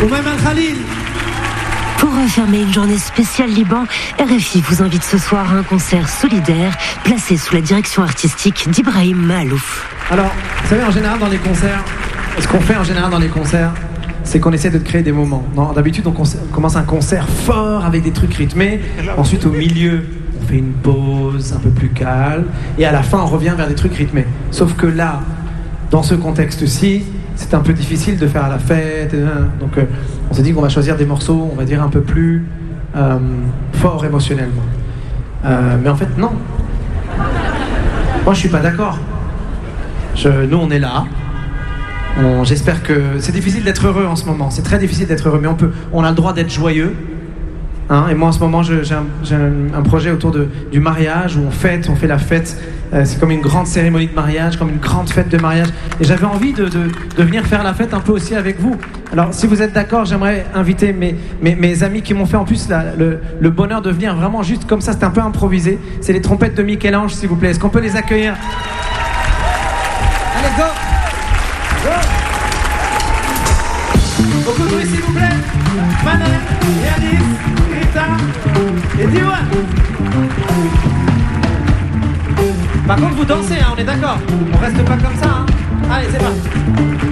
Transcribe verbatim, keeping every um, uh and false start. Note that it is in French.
ou même Al Khalil. Pour refermer une journée spéciale Liban, R F I vous invite ce soir à un concert solidaire placé sous la direction artistique d'Ibrahim Mahalouf. Alors, vous savez, en général dans les concerts, ce qu'on fait en général dans les concerts, c'est qu'on essaie de créer des moments. Non, d'habitude, on, on commence un concert fort avec des trucs rythmés. Ensuite, au milieu, on fait une pause un peu plus calme. Et à la fin, on revient vers des trucs rythmés. Sauf que là, dans ce contexte-ci, c'est un peu difficile de faire la fête. Donc, euh, on s'est dit qu'on va choisir des morceaux, on va dire, un peu plus euh, forts émotionnellement. Euh, mais en fait, non. Moi, je suis pas d'accord. Je, nous, on est là. On, j'espère que... C'est difficile d'être heureux en ce moment. C'est très difficile d'être heureux. Mais on, peut, on a le droit d'être joyeux. Hein, et moi, en ce moment, je, j'ai, un, j'ai un, un projet autour de, du mariage où on fête, on fait la fête. Euh, c'est comme une grande cérémonie de mariage, comme une grande fête de mariage. Et j'avais envie de, de, de venir faire la fête un peu aussi avec vous. Alors, si vous êtes d'accord, j'aimerais inviter mes, mes, mes amis qui m'ont fait en plus la, le, le bonheur de venir vraiment juste comme ça. C'était un peu improvisé. C'est les trompettes de Michel-Ange, s'il vous plaît. Est-ce qu'on peut les accueillir? Allez, go! Go! Beaucoup de bruit, s'il vous plaît. Manel, Yanis, Rita et Diwan. Par contre, vous dansez, hein, on est d'accord. On reste pas comme ça. Hein. Allez, c'est parti.